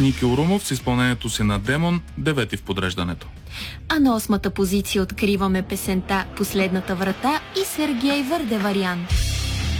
Ники Урумов с изпълнението си на Демон, 9-ти в подреждането. А на 8-та позиция откриваме песента "Последната врата" и Сергей Върдеварян.